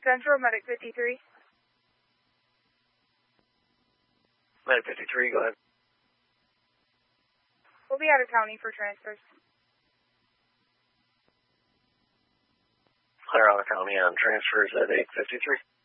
Central, Medic 53. Medic 53, go ahead. We'll be out of county for transfers. Clear out of county on transfers at 853.